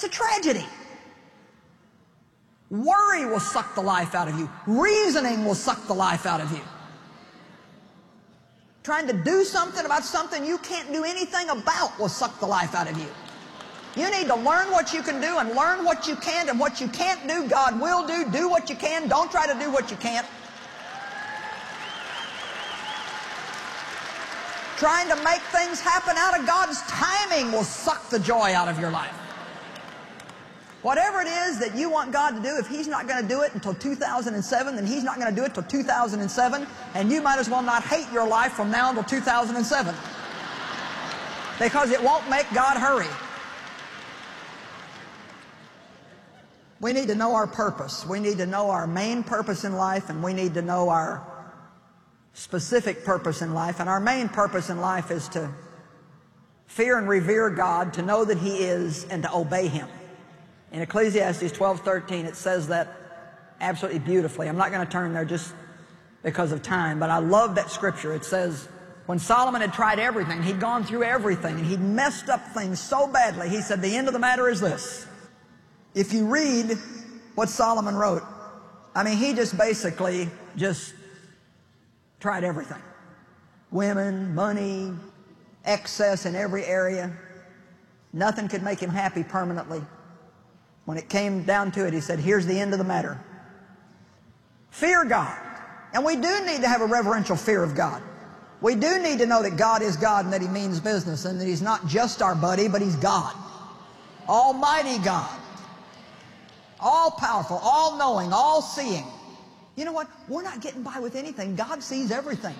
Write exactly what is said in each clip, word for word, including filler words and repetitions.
a tragedy. Worry will suck the life out of you. Reasoning will suck the life out of you. Trying to do something about something you can't do anything about will suck the life out of you. You need to learn what you can do and learn what you can't, and what you can't do, God will do. Do what you can. Don't try to do what you can't. Trying to make things happen out of God's timing will suck the joy out of your life. Whatever it is that you want God to do, if He's not going to do it until two thousand seven, then He's not going to do it until two thousand seven, and you might as well not hate your life from now until two thousand seven. Because it won't make God hurry. We need to know our purpose. We need to know our main purpose in life, and we need to know our specific purpose in life. And our main purpose in life is to fear and revere God, to know that He is, and to obey Him. In Ecclesiastes twelve thirteen, it says that absolutely beautifully. I'm not going to turn there just because of time, but I love that scripture. It says, when Solomon had tried everything, he'd gone through everything, and he'd messed up things so badly, he said, the end of the matter is this. If you read what Solomon wrote, I mean, he just basically just tried everything. Women, money, excess in every area. Nothing could make him happy permanently. When it came down to it, he said, here's the end of the matter. Fear God. And we do need to have a reverential fear of God. We do need to know that God is God and that He means business, and that He's not just our buddy, but He's God. Almighty God. All-powerful, all-knowing, all-seeing. You know what? We're not getting by with anything. God sees everything.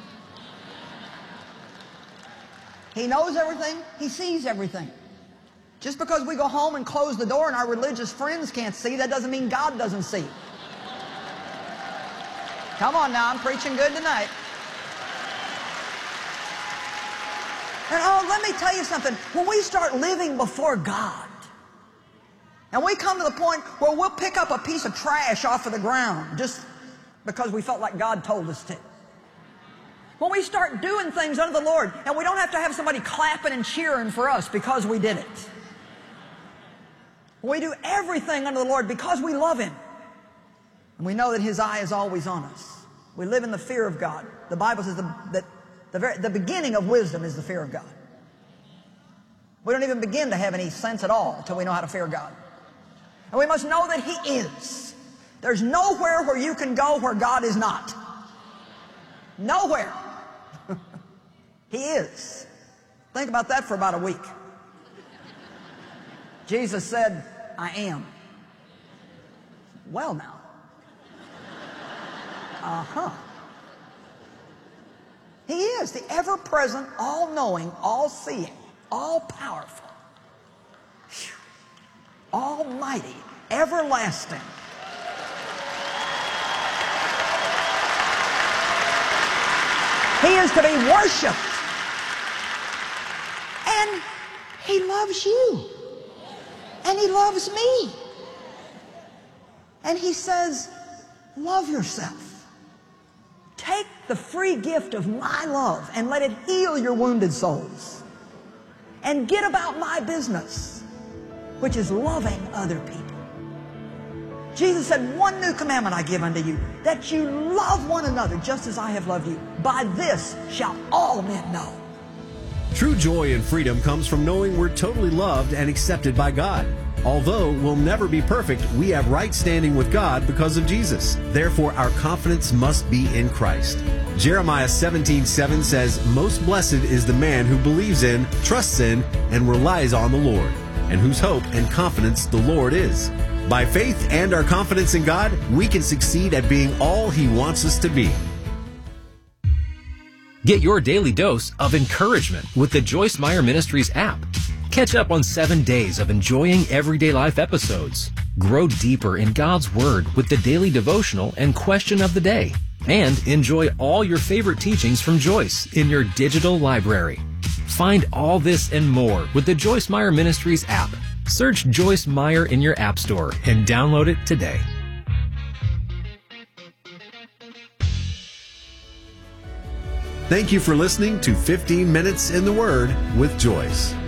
He knows everything. He sees everything. Just because we go home and close the door and our religious friends can't see, that doesn't mean God doesn't see. Come on now, I'm preaching good tonight. And oh, let me tell you something. When we start living before God, and we come to the point where we'll pick up a piece of trash off of the ground just because we felt like God told us to. When we start doing things under the Lord, and we don't have to have somebody clapping and cheering for us because we did it. We do everything under the Lord because we love Him. And we know that His eye is always on us. We live in the fear of God. The Bible says the, that the, very, the beginning of wisdom is the fear of God. We don't even begin to have any sense at all until we know how to fear God. And we must know that He is. There's nowhere where you can go where God is not. Nowhere. He is. Think about that for about a week. Jesus said, I am. Well now. Uh-huh. He is the ever-present, all-knowing, all-seeing, all-powerful, almighty, everlasting. He is to be worshiped. And He loves you. And He loves me. And He says, love yourself. Take the free gift of my love and let it heal your wounded souls. And get about my business, which is loving other people. Jesus said, one new commandment I give unto you, that you love one another just as I have loved you. By this shall all men know. True joy and freedom comes from knowing we're totally loved and accepted by God. Although we'll never be perfect, we have right standing with God because of Jesus. Therefore, our confidence must be in Christ. Jeremiah seventeen seven says, most blessed is the man who believes in, trusts in, and relies on the Lord, and whose hope and confidence the Lord is. By faith and our confidence in God, we can succeed at being all He wants us to be. Get your daily dose of encouragement with the Joyce Meyer Ministries app. Catch up on seven days of enjoying everyday life episodes. Grow deeper in God's Word with the daily devotional and question of the day. And enjoy all your favorite teachings from Joyce in your digital library. Find all this and more with the Joyce Meyer Ministries app. Search Joyce Meyer in your app store and download it today. Thank you for listening to fifteen minutes in the Word with Joyce.